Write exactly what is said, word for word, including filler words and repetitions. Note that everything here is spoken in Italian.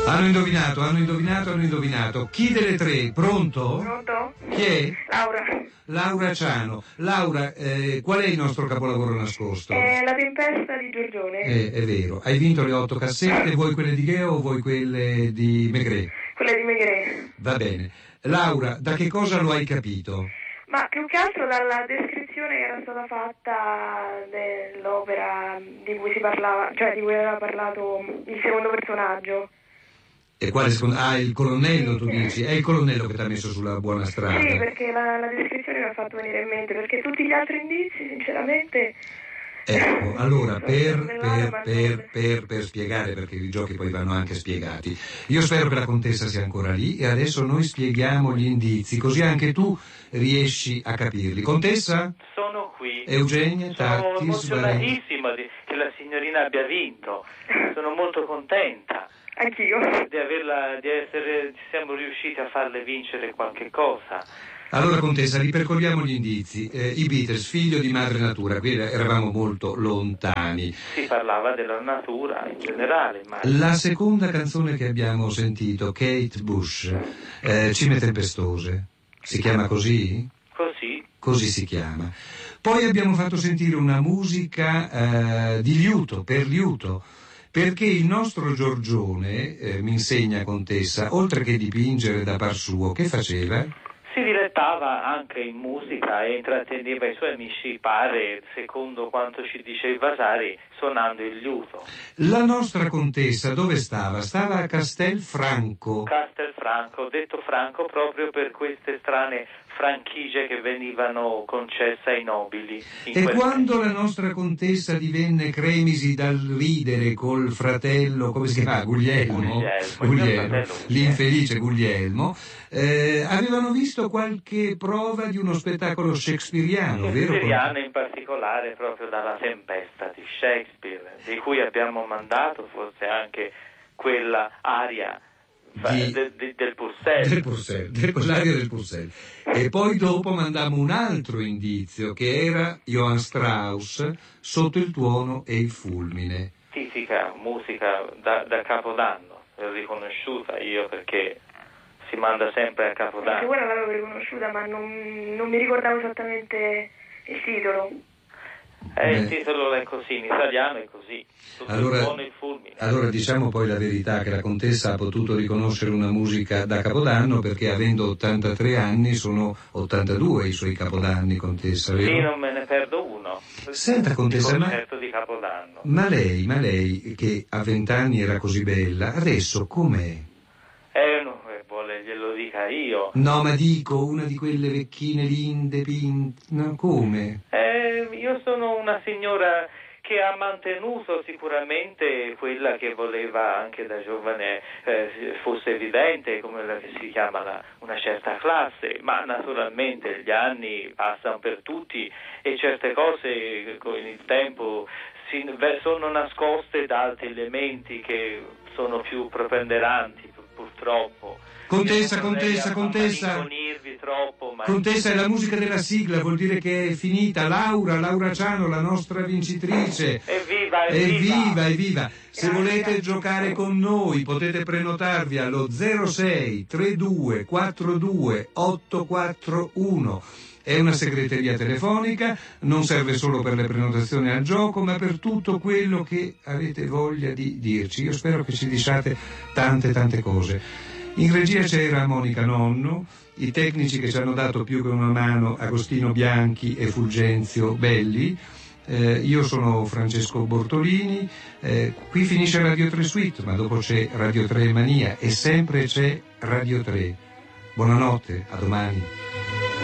Hanno indovinato, hanno indovinato, hanno indovinato. Chi delle tre? Pronto? Pronto? Chi è? Laura. Laura Ciano. Laura, eh, qual è il nostro capolavoro nascosto? È La tempesta di Giorgione. Eh, è vero. Hai vinto le otto cassette, vuoi quelle di Gheo o vuoi quelle di Maigret? Quella di Maigret. Va bene. Laura, da che cosa lo hai capito? Ma più che altro dalla descrizione che era stata fatta dell'opera di cui si parlava, cioè di cui aveva parlato il secondo personaggio. E quale secondo? Ah, il colonnello, tu dici? È il colonnello che ti ha messo sulla buona strada. Sì, perché la, la descrizione mi ha fatto venire in mente, perché tutti gli altri indizi, sinceramente... Ecco, allora, per, Svellare, per, per, per, per spiegare, perché i giochi poi vanno anche spiegati, io spero che la contessa sia ancora lì e adesso noi spieghiamo gli indizi, così anche tu riesci a capirli. Contessa? Sono qui. Eugenia, Sono Tatti, emozionatissima di, che la signorina abbia vinto. Sono molto contenta. Anch'io. Di averla, di essere, siamo riusciti a farle vincere qualche cosa. Allora, contessa, ripercorriamo gli indizi. Eh, I Beatles, figlio di madre natura, qui eravamo molto lontani. Si parlava della natura in generale. Ma... La seconda canzone che abbiamo sentito, Kate Bush, eh, Cime tempestose, si chiama così? Così. Così si chiama. Poi abbiamo fatto sentire una musica eh, di liuto, per liuto, perché il nostro Giorgione, eh, mi insegna contessa, oltre che dipingere da par suo, che faceva? Si dilettava anche in musica e intratteneva i suoi amici, pare, secondo quanto ci dice il Vasari, suonando il liuto. La nostra contessa dove stava? Stava a Castelfranco. Castelfranco, detto Franco proprio per queste strane franchigie che venivano concesse ai nobili. E quando la nostra contessa divenne cremisi dal ridere col fratello, come si chiama? Guglielmo, Guglielmo, Guglielmo l'infelice Guglielmo, eh, avevano visto qualche prova di uno spettacolo shakespeariano, vero? Shakespeariano in particolare proprio dalla Tempesta di Shakespeare, di cui abbiamo mandato forse anche quella aria Di, de, de, del Purcell, del Purcell, del, l'aria del Purcell. E poi dopo mandammo un altro indizio che era Johann Strauss, Sotto il tuono e il fulmine. Tipica musica da, da Capodanno, l'ho riconosciuta io perché si manda sempre a Capodanno. Anche quella l'avevo riconosciuta, ma non, non mi ricordavo esattamente il titolo. Eh, il titolo è così, in italiano è così. Allora, il fulmine. Allora diciamo poi la verità, che la contessa ha potuto riconoscere una musica da Capodanno perché avendo ottantatré anni sono ottantadue i suoi Capodanni, contessa, vero? Sì, non me ne perdo uno. Senta, contessa, ma, di Capodanno. ma lei, ma lei che a vent'anni era così bella, adesso com'è? Eh, no, vuole glielo dica io. No, ma dico, una di quelle vecchine linde, pinte, no, come? Eh, io sono una signora che ha mantenuto sicuramente quella che voleva anche da giovane eh, fosse evidente, come la che si chiama la, una certa classe, ma naturalmente gli anni passano per tutti e certe cose con il tempo si, sono nascoste da altri elementi che sono più preponderanti purtroppo. Contessa, contessa, contessa. Troppo, ma... Contessa, è la musica della sigla, vuol dire che è finita. Laura, Laura Ciano, la nostra vincitrice. Evviva, evviva, evviva. Se volete giocare con noi potete prenotarvi allo zero sei trentadue quarantadue ottocentoquarantuno. È una segreteria telefonica, non serve solo per le prenotazioni al gioco, ma per tutto quello che avete voglia di dirci. Io spero che ci diciate tante, tante cose. In regia c'era Monica Nonno, i tecnici che ci hanno dato più che una mano, Agostino Bianchi e Fulgenzio Belli. Eh, io sono Francesco Bortolini, eh, qui finisce Radio tre Suite, ma dopo c'è Radio tre Mania e sempre c'è Radio tre. Buonanotte, a domani.